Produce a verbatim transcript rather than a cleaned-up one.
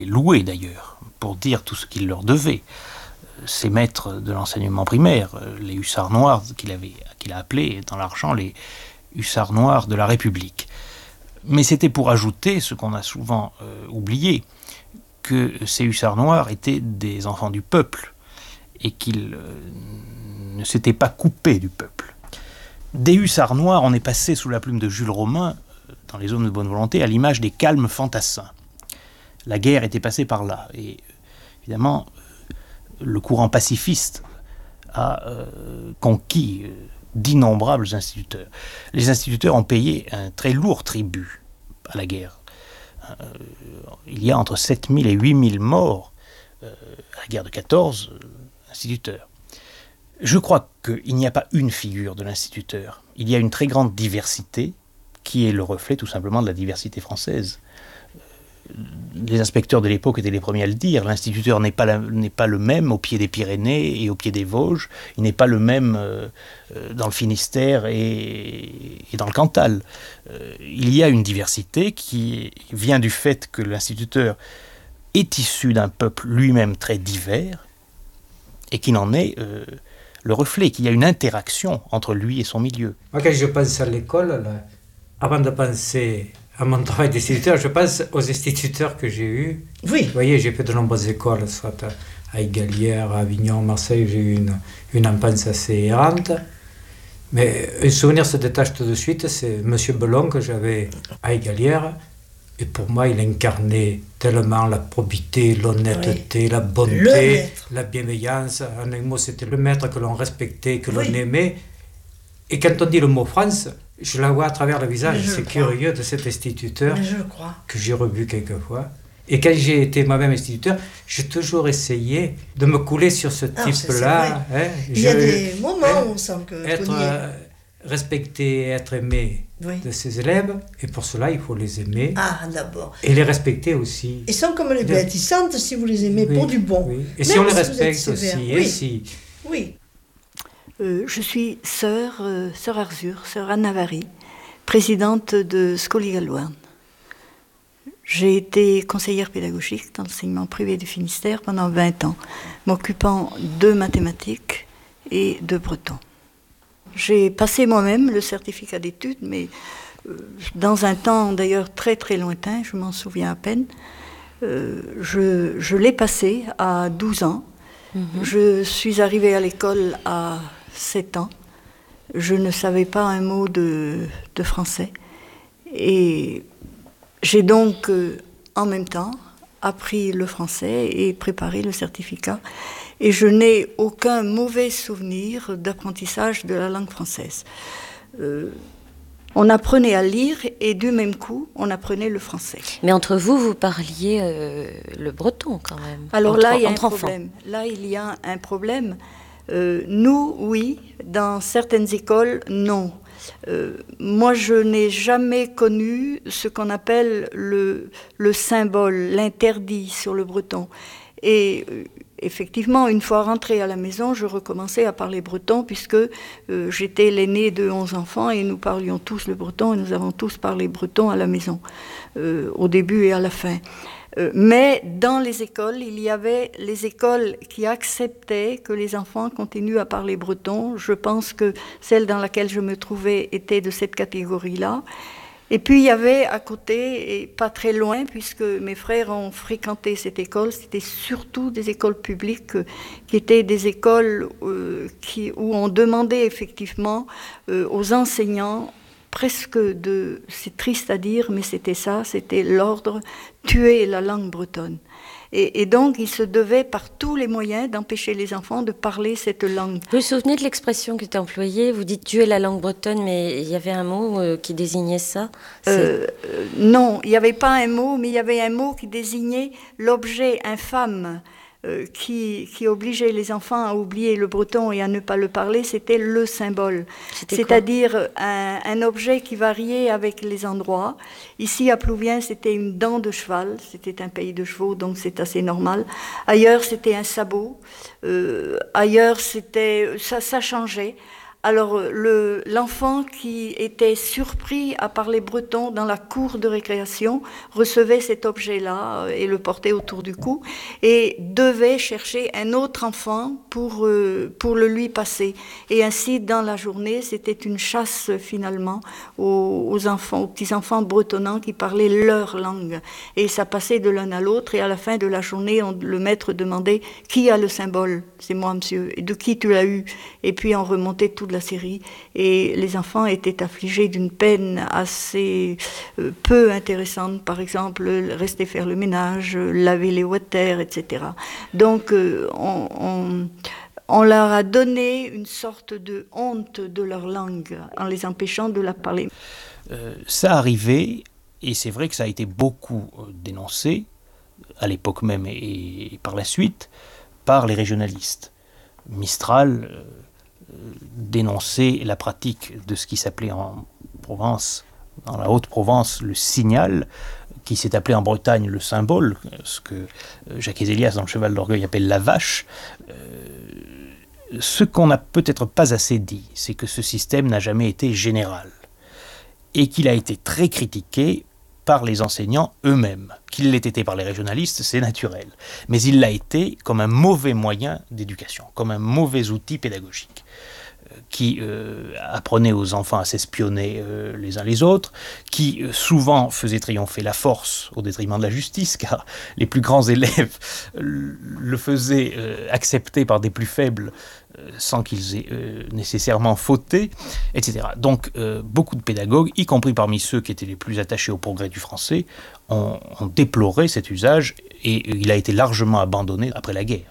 loués d'ailleurs, pour dire tout ce qu'il leur devait. Ces maîtres de l'enseignement primaire, les hussards noirs, qu'il, avait, qu'il a appelés dans l'argent les hussards noirs de la République. Mais c'était pour ajouter, ce qu'on a souvent euh, oublié, que ces hussards noirs étaient des enfants du peuple et qu'ils euh, ne s'étaient pas coupés du peuple. Des hussards noirs, on est passé sous la plume de Jules Romain, dans Les Hommes de bonne volonté, à l'image des calmes fantassins. La guerre était passée par là. Et évidemment, le courant pacifiste a euh, conquis euh, d'innombrables instituteurs. Les instituteurs ont payé un très lourd tribut à la guerre. Euh, il y a entre sept mille et huit mille morts euh, à la guerre de quatorze, euh, instituteurs. Je crois qu'il n'y a pas une figure de l'instituteur. Il y a une très grande diversité qui est le reflet tout simplement de la diversité française. Les inspecteurs de l'époque étaient les premiers à le dire. L'instituteur n'est pas, la, n'est pas le même au pied des Pyrénées et au pied des Vosges. Il n'est pas le même euh, dans le Finistère et, et dans le Cantal. Euh, il y a une diversité qui vient du fait que l'instituteur est issu d'un peuple lui-même très divers et qui n'en est euh, le reflet, qu'il y a une interaction entre lui et son milieu. Moi, quand je pense à l'école, là, avant de penser à mon travail d'instituteur, je pense aux instituteurs que j'ai eus. Oui. Vous voyez, j'ai fait de nombreuses écoles, soit à Égalière, à Avignon, Marseille, j'ai eu une, une enfance assez errante. Mais un souvenir se détache tout de suite, c'est M. Belon que j'avais à Égalière. Et pour moi, il incarnait tellement la probité, l'honnêteté, oui. la bonté, la bienveillance. En un mot, c'était le maître que l'on respectait, que oui. l'on aimait. Et quand on dit le mot France, je la vois à travers le visage. C'est curieux de cet instituteur que j'ai revu quelquefois. Et quand j'ai été moi-même instituteur, j'ai toujours essayé de me couler sur ce ah, type-là. Hein. Il y a des moments hein, où on sent que... Être euh, respecté, être aimé oui. de ses élèves. Et pour cela, il faut les aimer. Ah, d'abord. Et les respecter aussi. Ils sont comme les bêtes, ils sentent si vous les aimez oui, pour du bon. Oui. Et Même si on les respecte aussi. Oui. Et si... oui. Euh, je suis sœur, euh, sœur Arzur, sœur Anne Navary, présidente de Scoli Gallouarn. J'ai été conseillère pédagogique dans l'enseignement privé du Finistère pendant vingt ans, m'occupant de mathématiques et de breton. J'ai passé moi-même le certificat d'études, mais euh, dans un temps d'ailleurs très très lointain, je m'en souviens à peine. Euh, je, je l'ai passé à douze ans. Mm-hmm. Je suis arrivée à l'école à sept ans. Je ne savais pas un mot de, de français. Et j'ai donc, euh, en même temps, appris le français et préparé le certificat. Et je n'ai aucun mauvais souvenir d'apprentissage de la langue française. Euh, on apprenait à lire et du même coup, on apprenait le français. Mais entre vous, vous parliez euh, le breton quand même. Alors entre, là, il y a un enfants. problème. Là, il y a un problème. Euh, nous, oui. Dans certaines écoles, non. Euh, moi, je n'ai jamais connu ce qu'on appelle le, le symbole, l'interdit sur le breton. Et euh, effectivement, une fois rentrée à la maison, je recommençais à parler breton puisque euh, j'étais l'aînée de onze enfants et nous parlions tous le breton et nous avons tous parlé breton à la maison, euh, au début et à la fin. Euh, mais dans les écoles, il y avait les écoles qui acceptaient que les enfants continuent à parler breton. Je pense que celle dans laquelle je me trouvais était de cette catégorie-là. Et puis il y avait à côté, et pas très loin, puisque mes frères ont fréquenté cette école, c'était surtout des écoles publiques euh, qui étaient des écoles euh, qui, où on demandait effectivement euh, aux enseignants presque de, c'est triste à dire, mais c'était ça, c'était l'ordre, tuer la langue bretonne. Et, et donc, il se devait par tous les moyens d'empêcher les enfants de parler cette langue. Vous vous souvenez de l'expression qui était employée? Vous dites tuer la langue bretonne, mais il y avait un mot euh, qui désignait ça euh, euh, Non, il n'y avait pas un mot, mais il y avait un mot qui désignait l'objet infâme euh, qui, qui obligeait les enfants à oublier le breton et à ne pas le parler, c'était le symbole. C'était C'est-à-dire un, un objet qui variait avec les endroits. Ici, à Plouvien, c'était une dent de cheval. C'était un pays de chevaux, donc c'est assez normal. Ailleurs, c'était un sabot. Euh, ailleurs, c'était... Ça, ça changeait. Alors, le, l'enfant qui était surpris à parler breton dans la cour de récréation recevait cet objet-là et le portait autour du cou et devait chercher un autre enfant pour, euh, pour le lui passer. Et ainsi, dans la journée, c'était une chasse finalement aux, aux enfants, aux petits-enfants bretonnants qui parlaient leur langue. Et ça passait de l'un à l'autre et à la fin de la journée, on, le maître demandait « Qui a le symbole ?»« C'est moi, monsieur. » Et de qui tu l'as eu? Et puis on remontait tout la série et les enfants étaient affligés d'une peine assez euh, peu intéressante, par exemple rester faire le ménage, laver les water, et cetera. Donc euh, on, on, on leur a donné une sorte de honte de leur langue en les empêchant de la parler. Euh, ça arrivait, et c'est vrai que ça a été beaucoup dénoncé à l'époque même et, et par la suite par les régionalistes. Mistral euh, dénoncer la pratique de ce qui s'appelait en Provence, dans la Haute-Provence, le signal, qui s'est appelé en Bretagne le symbole, ce que Jacques Ezélias dans le Cheval d'Orgueil appelle la vache. Euh, ce qu'on n'a peut-être pas assez dit, c'est que ce système n'a jamais été général et qu'il a été très critiqué par les enseignants eux-mêmes. Qu'il l'ait été par les régionalistes, c'est naturel. Mais il l'a été comme un mauvais moyen d'éducation, comme un mauvais outil pédagogique, euh, qui euh, apprenait aux enfants à s'espionner euh, les uns les autres, qui euh, souvent faisait triompher la force au détriment de la justice, car les plus grands élèves euh, le faisaient euh, accepter par des plus faibles euh, sans qu'ils aient euh, nécessairement fauté, et cetera. Donc euh, beaucoup de pédagogues, y compris parmi ceux qui étaient les plus attachés au progrès du français, ont, ont déploré cet usage et il a été largement abandonné après la guerre.